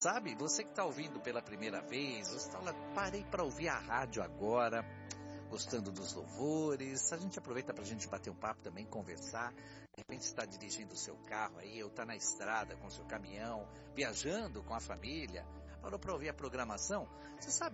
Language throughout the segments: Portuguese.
Sabe, você que está ouvindo pela primeira vez, você fala, parei para ouvir a rádio agora, gostando dos louvores, a gente aproveita para a gente bater um papo também, conversar, de repente está dirigindo o seu carro aí, ou está na estrada com o seu caminhão, viajando com a família, parou para ouvir a programação, você sabe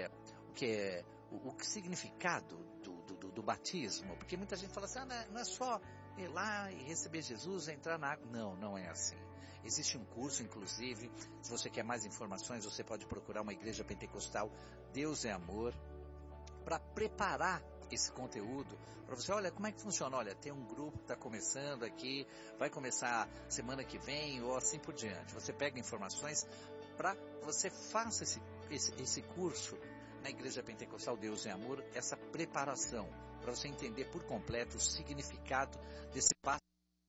o significado do batismo? Porque muita gente fala assim, não é só ir lá e receber Jesus, entrar na água. Não, não é assim. Existe um curso, inclusive, se você quer mais informações, você pode procurar uma igreja pentecostal, Deus é Amor, para preparar esse conteúdo, para você, olha, como é que funciona? Olha, tem um grupo que está começando aqui, vai começar semana que vem, ou assim por diante. Você pega informações para você faça esse curso na Igreja Pentecostal Deus é Amor, essa preparação, para você entender por completo o significado desse passo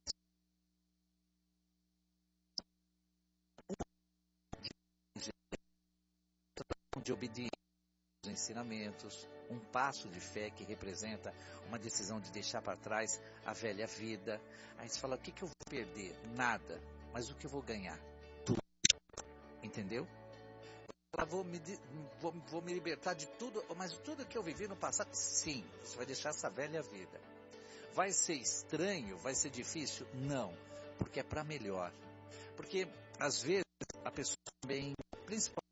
de obediência aos ensinamentos, um passo de fé que representa uma decisão de deixar para trás a velha vida. Aí você fala, o que eu vou perder? Nada. Mas o que eu vou ganhar? Tudo. Entendeu? Vou me libertar de tudo, mas tudo que eu vivi no passado, sim, você vai deixar essa velha vida. Vai ser estranho? Vai ser difícil? Não, porque é para melhor. Porque às vezes a pessoa também, principalmente